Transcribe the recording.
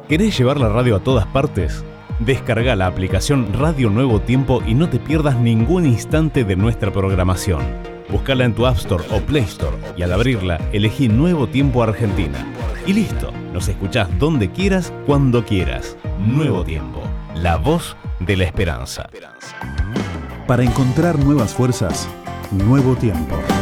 ¿Querés llevar la radio a todas partes? Descarga la aplicación Radio Nuevo Tiempo y no te pierdas ningún instante de nuestra programación. Búscala en tu App Store o Play Store y al abrirla elegí Nuevo Tiempo Argentina. Y listo, nos escuchás donde quieras, cuando quieras. Nuevo Tiempo, la voz de la esperanza. Para encontrar nuevas fuerzas, Nuevo Tiempo.